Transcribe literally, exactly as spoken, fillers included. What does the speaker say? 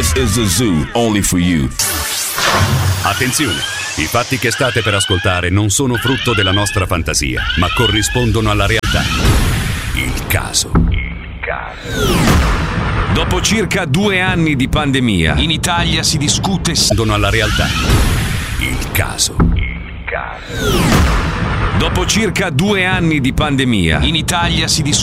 This is a zoo only for you. Attenzione! I fatti che state per ascoltare non sono frutto della nostra fantasia, ma corrispondono alla realtà. Il caso. Il caso. Dopo circa due anni di pandemia, in Italia si discute alla realtà. Il caso. Il caso. Dopo circa due anni di pandemia, in Italia si discute